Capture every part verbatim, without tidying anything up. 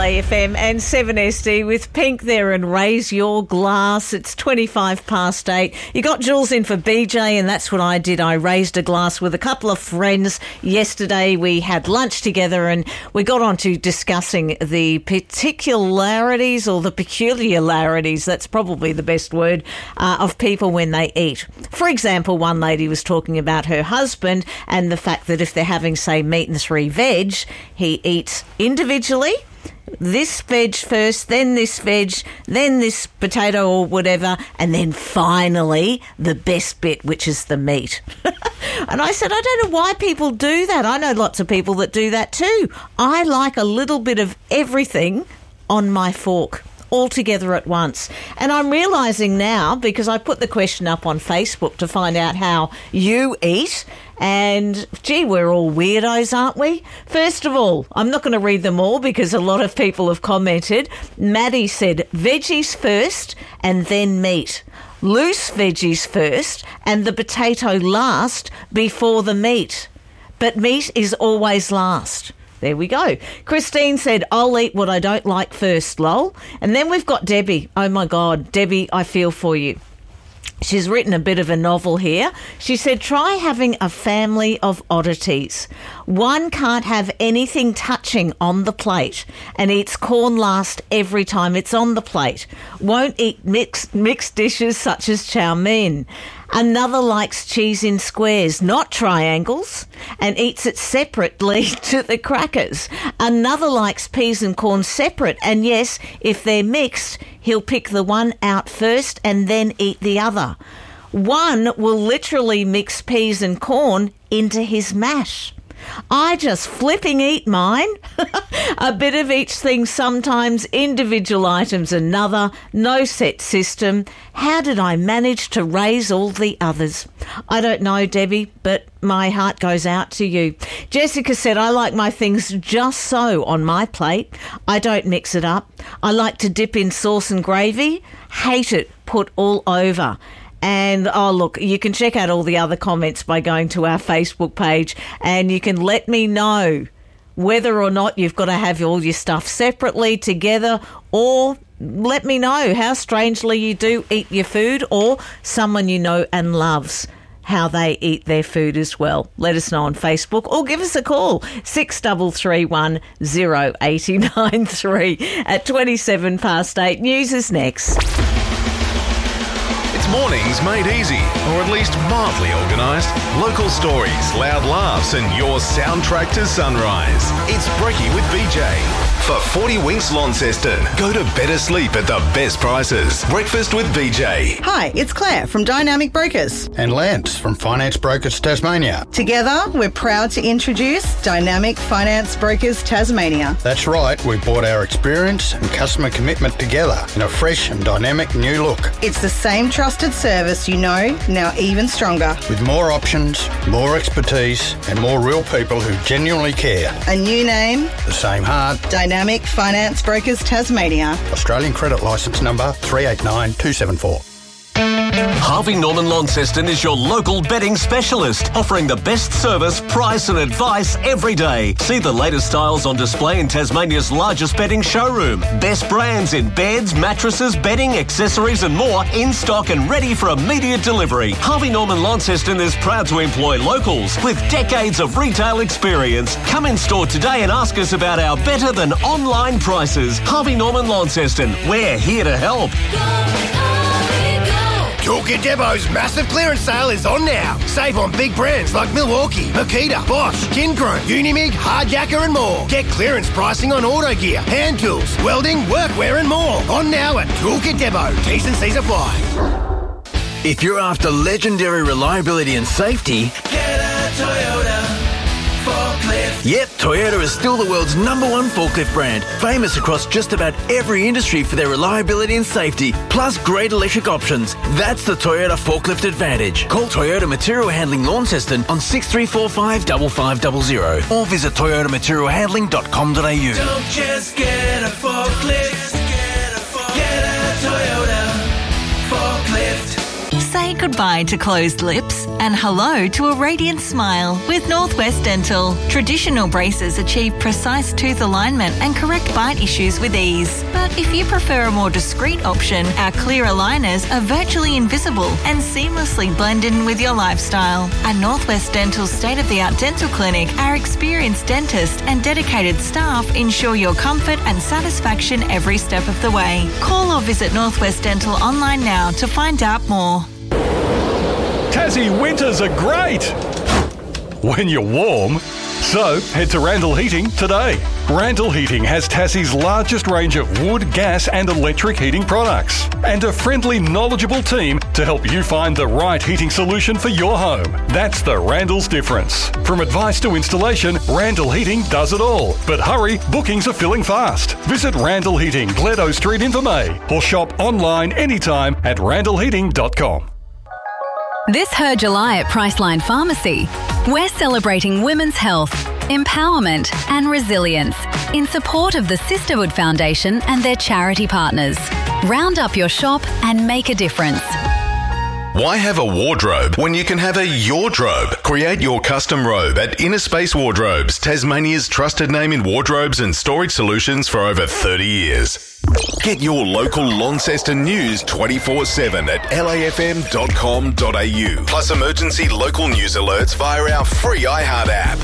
A F M and seven S D with Pink there and Raise Your Glass. It's twenty-five past eight. You got Jules in for B J, and that's what I did. I raised a glass with a couple of friends yesterday. We had lunch together and we got on to discussing the particularities or the peculiarities, that's probably the best word, uh, of people when they eat. For example, one lady was talking about her husband and the fact that if they're having, say, meat and three veg, he eats individually, this veg first, then this veg, then this potato or whatever, and then finally the best bit, which is the meat. And I said, I don't know why people do that. I know lots of people that do that too. I like a little bit of everything on my fork, all together at once. And I'm realising now, because I put the question up on Facebook to find out how you eat, and gee, we're all weirdos, aren't we? First of all, I'm not going to read them all because a lot of people have commented. Maddie said veggies first and then meat. Loose veggies first and the potato last before the meat. But meat is always last. There we go. Christine said, I'll eat what I don't like first, lol. And then we've got Debbie. Oh, my God. Debbie, I feel for you. She's written a bit of a novel here. She said, try having a family of oddities. One can't have anything touching on the plate and eats corn last every time it's on the plate. Won't eat mixed, mixed dishes such as chow mein. Another likes cheese in squares, not triangles, and eats it separately to the crackers. Another likes peas and corn separate, and yes, if they're mixed, he'll pick the one out first and then eat the other. One will literally mix peas and corn into his mash. I just flipping eat mine. A bit of each thing sometimes, individual items another, no set system. How did I manage to raise all the others? I don't know, Debbie, but my heart goes out to you. Jessica said, I like my things just so on my plate. I don't mix it up. I like to dip in sauce and gravy. Hate it put all over. And, oh, look, you can check out all the other comments by going to our Facebook page, and you can let me know whether or not you've got to have all your stuff separately, together, or let me know how strangely you do eat your food, or someone you know and loves how they eat their food as well. Let us know on Facebook or give us a call, six three three one, zero eight nine three at twenty-seven past eight. News is next. Mornings made easy, or at least mildly organised. Local stories, loud laughs, and your soundtrack to sunrise. It's Brekkie with B J. For forty winks Launceston, go to better sleep at the best prices. Breakfast with B J. Hi, it's Claire from Dynamic Brokers. And Lance from Finance Brokers Tasmania. Together, we're proud to introduce Dynamic Finance Brokers Tasmania. That's right, we brought our experience and customer commitment together in a fresh and dynamic new look. It's the same trusted service you know, now even stronger. With more options, more expertise, and more real people who genuinely care. A new name, the same heart. Dynamic Finance Brokers Tasmania. Australian credit licence number three eight nine two seven four. Harvey Norman Launceston is your local betting specialist, offering the best service, price and advice every day. See the latest styles on display in Tasmania's largest betting showroom. Best brands in beds, mattresses, bedding, accessories and more in stock and ready for immediate delivery. Harvey Norman Launceston is proud to employ locals with decades of retail experience. Come in store today and ask us about our better than online prices. Harvey Norman Launceston, we're here to help. Toolkit Depot's massive clearance sale is on now. Save on big brands like Milwaukee, Makita, Bosch, Kinchrome, Unimig, Hardjacker and more. Get clearance pricing on auto gear, hand tools, welding, workwear and more. On now at Toolkit Depot. T's and C's apply. If you're after legendary reliability and safety, get a Toyota forklift. Yep, Toyota is still the world's number one forklift brand, famous across just about every industry for their reliability and safety, plus great electric options. That's the Toyota Forklift Advantage. Call Toyota Material Handling Launceston on six three four five five five zero zero or visit toyota material handling dot com dot a u. Don't just get a forklift, get a, forklift. Get a Toyota forklift. Say Say goodbye to closed lips and hello to a radiant smile with Northwest Dental. Traditional braces achieve precise tooth alignment and correct bite issues with ease. But if you prefer a more discreet option, our clear aligners are virtually invisible and seamlessly blend in with your lifestyle. At Northwest Dental's state-of-the-art dental clinic, our experienced dentist and dedicated staff ensure your comfort and satisfaction every step of the way. Call or visit Northwest Dental online now to find out more. Tassie winters are great when you're warm. So head to Randall Heating today. Randall Heating has Tassie's largest range of wood, gas and electric heating products and a friendly, knowledgeable team to help you find the right heating solution for your home. That's the Randall's difference. From advice to installation, Randall Heating does it all. But hurry, bookings are filling fast. Visit Randall Heating, Gledo Street in Vermey, or shop online anytime at randall heating dot com. This Her July at Priceline Pharmacy, we're celebrating women's health, empowerment and resilience in support of the Sisterhood Foundation and their charity partners. Round up your shop and make a difference. Why have a wardrobe when you can have a yardrobe? Create your custom robe at Inner Space Wardrobes, Tasmania's trusted name in wardrobes and storage solutions for over thirty years. Get your local Launceston news twenty-four seven at l a f m dot com dot a u. Plus emergency local news alerts via our free iHeart app.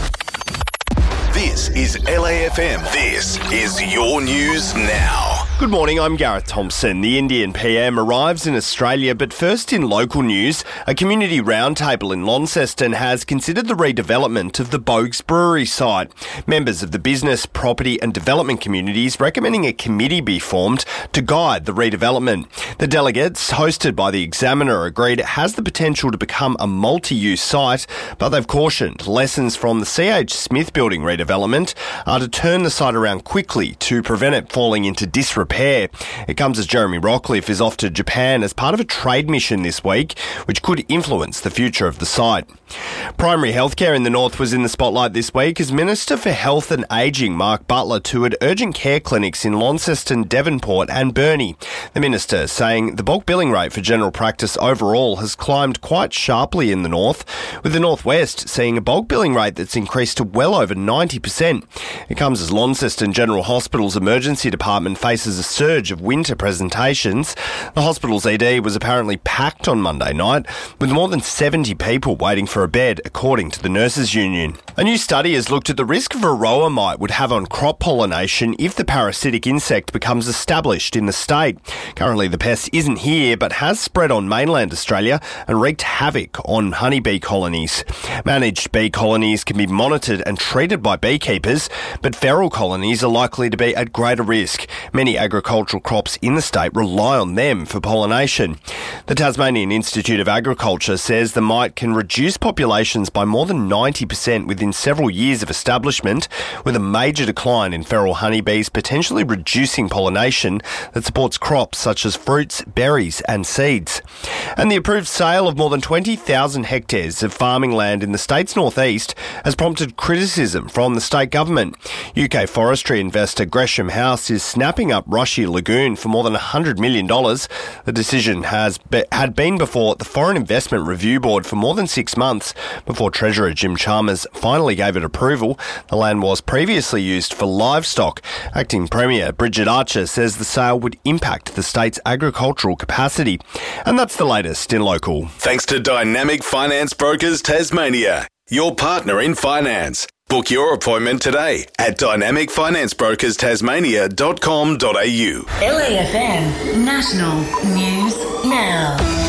This is L A F M. This is your news now. Good morning, I'm Gareth Thompson. The Indian P M arrives in Australia, but first in local news, a community roundtable in Launceston has considered the redevelopment of the Bogues Brewery site. Members of the business, property and development communities recommending a committee be formed to guide the redevelopment. The delegates, hosted by the Examiner, agreed it has the potential to become a multi-use site, but they've cautioned lessons from the C H Smith building redevelopment are to turn the site around quickly to prevent it falling into disrepair. It comes as Jeremy Rockcliffe is off to Japan as part of a trade mission this week, which could influence the future of the site. Primary healthcare in the north was in the spotlight this week as Minister for Health and Ageing Mark Butler toured urgent care clinics in Launceston, Devonport and Burnie. The Minister saying the bulk billing rate for general practice overall has climbed quite sharply in the north, with the northwest seeing a bulk billing rate that's increased to well over ninety percent. It comes as Launceston General Hospital's emergency department faces a surge of winter presentations. The hospital's E D was apparently packed on Monday night, with more than seventy people waiting for a bed, according to the Nurses Union. A new study has looked at the risk varroa mite would have on crop pollination if the parasitic insect becomes established in the state. Currently, the pest isn't here, but has spread on mainland Australia and wreaked havoc on honeybee colonies. Managed bee colonies can be monitored and treated by beekeepers, but feral colonies are likely to be at greater risk. Many agricultural crops in the state rely on them for pollination. The Tasmanian Institute of Agriculture says the mite can reduce populations by more than ninety percent within several years of establishment, with a major decline in feral honeybees potentially reducing pollination that supports crops such as fruits, berries and seeds. And the approved sale of more than twenty thousand hectares of farming land in the state's northeast has prompted criticism from the state government. U K forestry investor Gresham House is snapping up Rushy Lagoon for more than one hundred million dollars. The decision has be, had been before the Foreign Investment Review Board for more than six months before Treasurer Jim Chalmers finally gave it approval. The land was previously used for livestock. Acting Premier Bridget Archer says the sale would impact the state's agricultural capacity. And that's the latest in local. Thanks to Dynamic Finance Brokers Tasmania, your partner in finance. Book your appointment today at dynamic finance brokers tasmania dot com dot a u. L A F M National News Now.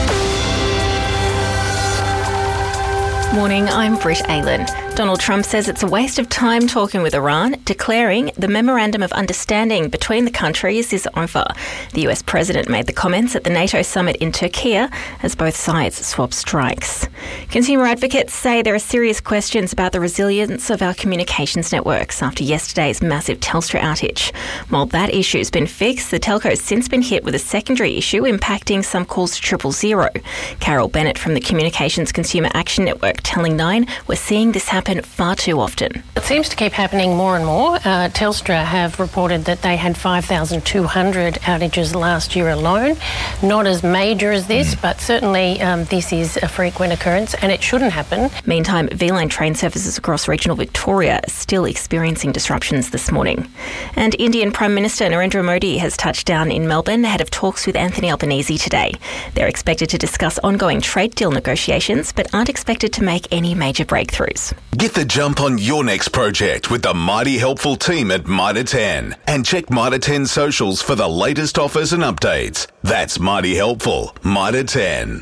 Morning, I'm Britt Aylan. Donald Trump says it's a waste of time talking with Iran, declaring the Memorandum of Understanding between the countries is over. The U S president made the comments at the NATO summit in Turkey as both sides swap strikes. Consumer advocates say there are serious questions about the resilience of our communications networks after yesterday's massive Telstra outage. While that issue's been fixed, the telco has since been hit with a secondary issue impacting some calls to triple zero. Carol Bennett from the Communications Consumer Action Network telling Nine, we're seeing this happen happen far too often. It seems to keep happening more and more. Uh, Telstra have reported that they had five thousand two hundred outages last year alone. Not as major as this, mm. but certainly um, this is a frequent occurrence and it shouldn't happen. Meantime, V-Line train services across regional Victoria are still experiencing disruptions this morning. And Indian Prime Minister Narendra Modi has touched down in Melbourne ahead of talks with Anthony Albanese today. They're expected to discuss ongoing trade deal negotiations, but aren't expected to make any major breakthroughs. Get the jump on your next project with the mighty helpful team at Mitre ten. And check Mitre ten socials for the latest offers and updates. That's mighty helpful. Mitre ten.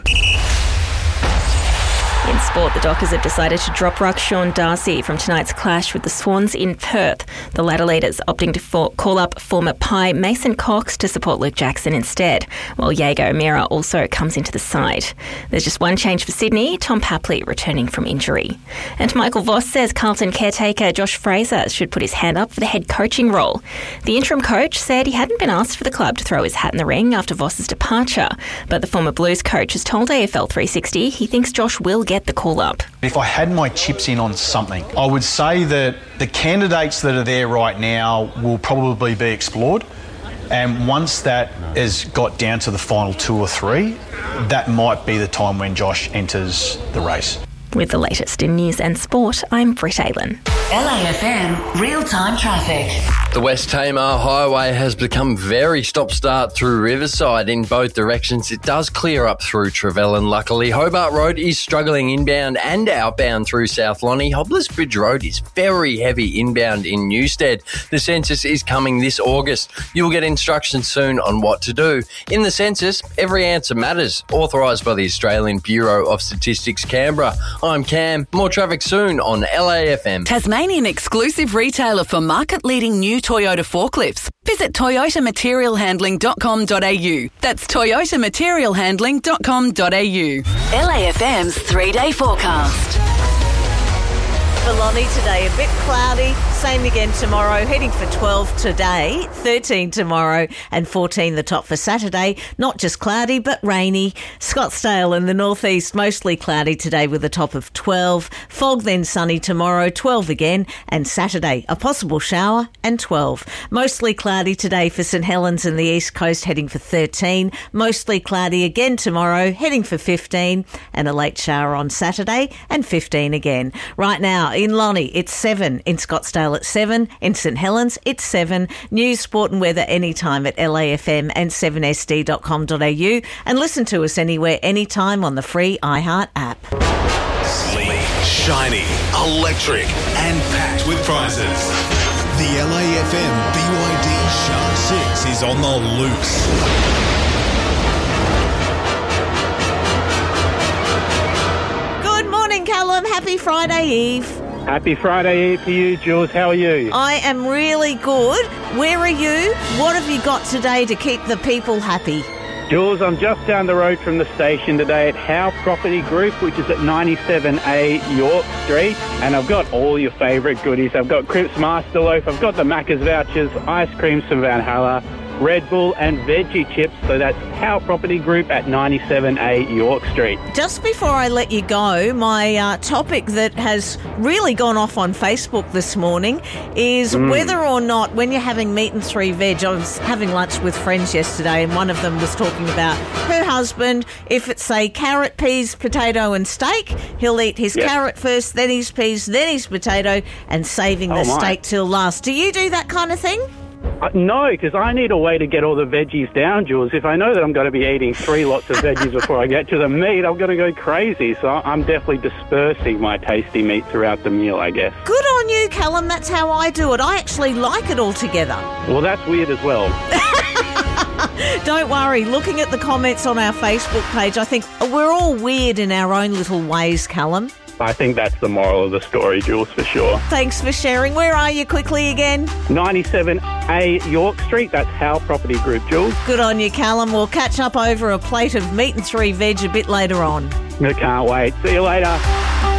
In sport, the Dockers have decided to drop ruck Sean Darcy from tonight's clash with the Swans in Perth. The ladder leaders opting to for- call up former Pie Mason Cox to support Luke Jackson instead, while Jago O'Meara also comes into the side. There's just one change for Sydney, Tom Papley returning from injury. And Michael Voss says Carlton caretaker Josh Fraser should put his hand up for the head coaching role. The interim coach said he hadn't been asked for the club to throw his hat in the ring after Voss's departure, but the former Blues coach has told A F L three sixty he thinks Josh will get the call up. If I had my chips in on something, I would say that the candidates that are there right now will probably be explored. And once that has got down to the final two or three, that might be the time when Josh enters the race. With the latest in news and sport, I'm Britt Aylen. L A F M real-time traffic. The West Tamar Highway has become very stop-start through Riverside in both directions. It does clear up through Trevellyn, luckily. Hobart Road is struggling inbound and outbound through South Lonnie. Hobblers Bridge Road is very heavy inbound in Newstead. The census is coming this August. You'll get instructions soon on what to do. In the census, every answer matters. Authorised by the Australian Bureau of Statistics, Canberra. I'm Cam. More traffic soon on L A F M. Tasmanian exclusive retailer for market-leading new Toyota forklifts. Visit toyota material handling dot com dot a u. That's toyota material handling dot com dot a u. L A F M's three-day forecast. For Lonnie today, a bit cloudy, same again tomorrow, heading for twelve today, thirteen tomorrow and fourteen the top for Saturday. Not just cloudy, but rainy. Scottsdale in the northeast, mostly cloudy today with a top of twelve. Fog then sunny tomorrow, twelve again, and Saturday, a possible shower and twelve. Mostly cloudy today for St Helens in the east coast, heading for thirteen. Mostly cloudy again tomorrow, heading for fifteen, and a late shower on Saturday and fifteen again. Right now, in Lonnie, it's seven. In Scottsdale, it's seven. In St Helens, it's seven. News, sport and weather anytime at L A F M and seven S D dot com dot a u. And listen to us anywhere, anytime on the free iHeart app. Sleek, shiny, electric and packed with prizes. The L A F M B Y D Shark six is on the loose. Callum, happy Friday Eve. Happy Friday Eve to you, Jules. How are you? I am really good. Where are you? What have you got today to keep the people happy? Jules, I'm just down the road from the station today at Howe Property Group, which is at ninety-seven A York Street. And I've got all your favourite goodies. I've got Crips Master Loaf, I've got the Macca's vouchers, ice creams from Van Halla, Red Bull and veggie chips. So that's Howe Property Group at ninety-seven A York Street. Just before I let you go, my uh, topic that has really gone off on Facebook this morning is mm. whether or not when you're having meat and three veg, I was having lunch with friends yesterday and one of them was talking about her husband. If it's, say, carrot, peas, potato and steak, he'll eat his yep. carrot first, then his peas, then his potato and saving oh the my. steak till last. Do you do that kind of thing? Uh, no, because I need a way to get all the veggies down, Jules. If I know that I'm going to be eating three lots of veggies before I get to the meat, I'm going to go crazy. So I'm definitely dispersing my tasty meat throughout the meal, I guess. Good on you, Callum. That's how I do it. I actually like it all together. Well, that's weird as well. Don't worry. Looking at the comments on our Facebook page, I think we're all weird in our own little ways, Callum. I think that's the moral of the story, Jules, for sure. Thanks for sharing. Where are you quickly again? ninety-seven A York Street. That's Howe Property Group, Jules. Good on you, Callum. We'll catch up over a plate of meat and three veg a bit later on. I can't wait. See you later.